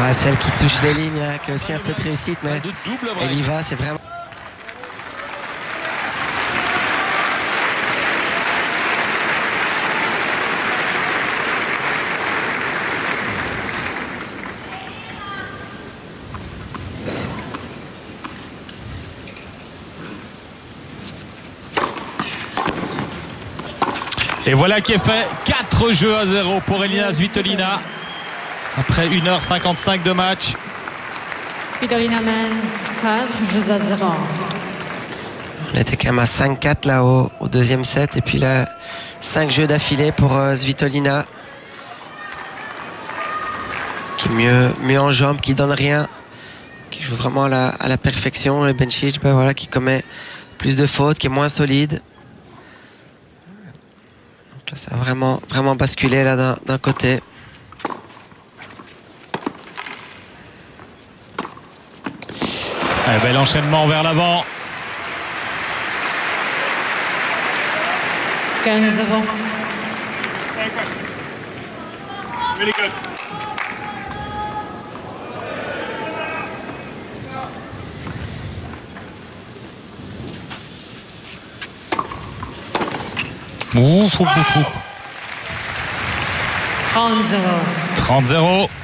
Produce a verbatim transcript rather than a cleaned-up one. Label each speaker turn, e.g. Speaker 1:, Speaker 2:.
Speaker 1: Ah, celle qui touche les lignes, hein, qui a aussi un peu de réussite, mais elle y va, c'est vraiment...
Speaker 2: Et voilà qui est fait. quatre jeux à zéro pour Elina Svitolina. Après une heure cinquante-cinq de match.
Speaker 3: Svitolina mène quatre jeux à zéro.
Speaker 1: On était quand même à cinq quatre là au, au deuxième set. Et puis là, cinq jeux d'affilée pour euh, Svitolina. Qui est mieux, mieux en jambes, qui donne rien. Qui joue vraiment à la, à la perfection. Et Bencic, ben voilà, qui commet plus de fautes, qui est moins solide. Ça a vraiment, vraiment basculé là d'un côté.
Speaker 2: Un bel enchaînement vers l'avant.
Speaker 3: quinze zéro.
Speaker 4: Really good.
Speaker 2: Ouf, ouf, ouf, ouf.
Speaker 3: trente zéro.
Speaker 2: trente zéro.